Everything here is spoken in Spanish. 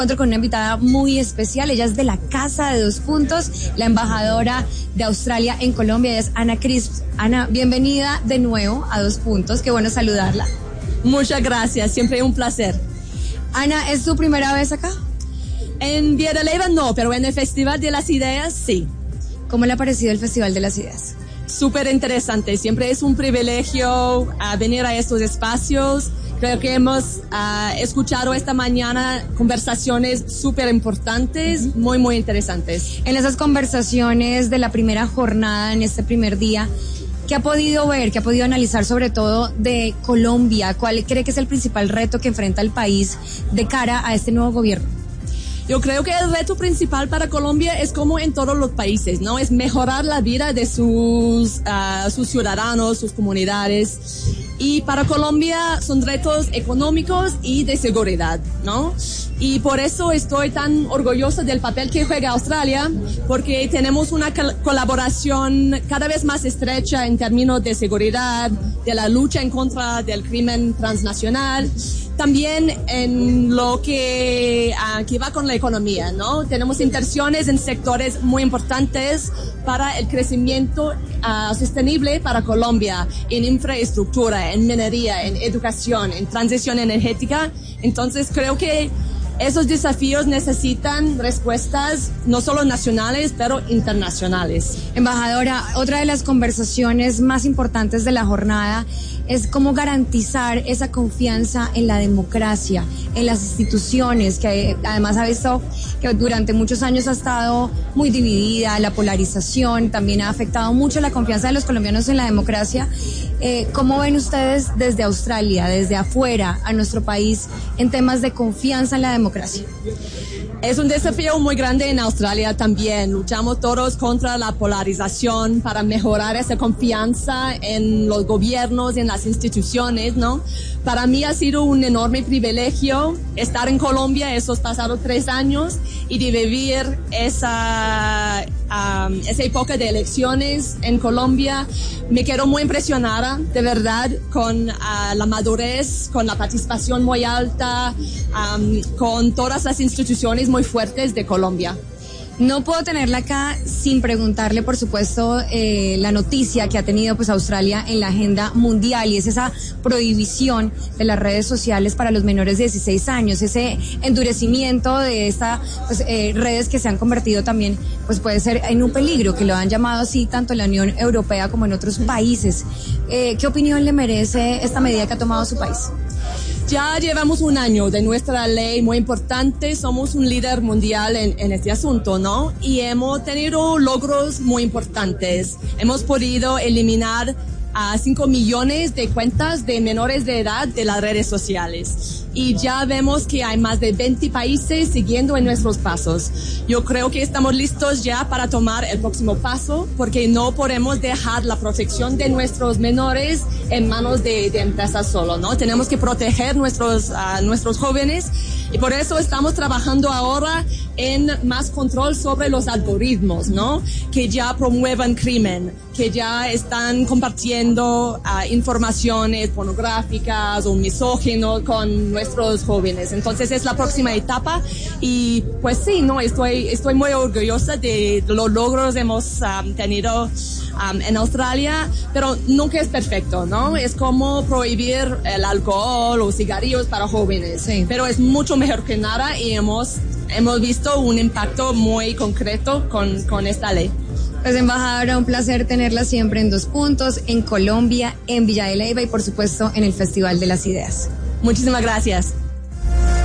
Encuentro con una invitada muy especial. Ella es de la Casa de Dos Puntos, la embajadora de Australia en Colombia. Ella es Ana Crisp. Ana, bienvenida de nuevo a Dos Puntos. Qué bueno saludarla. Muchas gracias, siempre un placer. Ana, ¿es tu primera vez acá? En Via de Leyva no, pero en el Festival de las Ideas sí. ¿Cómo le ha parecido el Festival de las Ideas? Súper interesante, siempre es un privilegio venir a estos espacios. Creo que hemos escuchado esta mañana conversaciones súper importantes, muy interesantes. En esas conversaciones de la primera jornada, en este primer día, ¿qué ha podido ver, qué ha podido analizar sobre todo de Colombia? ¿Cuál cree que es el principal reto que enfrenta el país de cara a este nuevo gobierno? Yo creo que el reto principal para Colombia es como en todos los países, ¿no? Es mejorar la vida de sus ciudadanos, sus comunidades. Y para Colombia son retos económicos y de seguridad, ¿no? Y por eso estoy tan orgullosa del papel que juega Australia, porque tenemos una colaboración cada vez más estrecha en términos de seguridad, de la lucha en contra del crimen transnacional, también en lo que va con la economía, ¿no? Tenemos inversiones en sectores muy importantes para el crecimiento sostenible para Colombia, en infraestructura, en minería, en educación, en transición energética. Entonces creo que esos desafíos necesitan respuestas no solo nacionales, pero internacionales. Embajadora, otra de las conversaciones más importantes de la jornada es cómo garantizar esa confianza en la democracia, en las instituciones, que además ha visto que durante muchos años ha estado muy dividida, la polarización también ha afectado mucho la confianza de los colombianos en la democracia. ¿Cómo ven ustedes desde Australia, desde afuera, a nuestro país en temas de confianza en la democracia? Es un desafío muy grande en Australia también. Luchamos todos contra la polarización para mejorar esa confianza en los gobiernos, en las instituciones, ¿no? Para mí ha sido un enorme privilegio estar en Colombia esos pasados 3 años y de vivir esa época de elecciones en Colombia. Me quedo muy impresionada, de verdad, con la madurez, con la participación muy alta, con todas las instituciones muy fuertes de Colombia. No puedo tenerla acá sin preguntarle, por supuesto, la noticia que ha tenido pues Australia en la agenda mundial, y es esa prohibición de las redes sociales para los menores de 16 años, ese endurecimiento de estas redes que se han convertido también, pues puede ser en un peligro, que lo han llamado así tanto en la Unión Europea como en otros países. ¿Qué opinión le merece esta medida que ha tomado su país? Ya llevamos 1 año de nuestra ley muy importante, somos un líder mundial en este asunto, ¿no? Y hemos tenido logros muy importantes. Hemos podido eliminar a 5 millones de cuentas de menores de edad de las redes sociales. Y ya vemos que hay más de 20 países siguiendo en nuestros pasos. Yo creo que estamos listos ya para tomar el próximo paso, porque no podemos dejar la protección de nuestros menores en manos de empresas solo, ¿no? Tenemos que proteger nuestros jóvenes, y por eso estamos trabajando ahora en más control sobre los algoritmos, ¿no? Que ya promuevan crimen, que ya están compartiendo informaciones pornográficas o misóginas con nuestros jóvenes. Entonces es la próxima etapa, y pues sí, no, estoy muy orgullosa de los logros que hemos tenido en Australia, pero nunca es perfecto, ¿no? Es como prohibir el alcohol o cigarrillos para jóvenes, sí, pero es mucho mejor que nada, y hemos visto un impacto muy concreto con esta ley. Pues embajadora, un placer tenerla siempre en Dos Puntos, en Colombia, en Villa de Leyva y por supuesto en el Festival de las Ideas. Muchísimas gracias.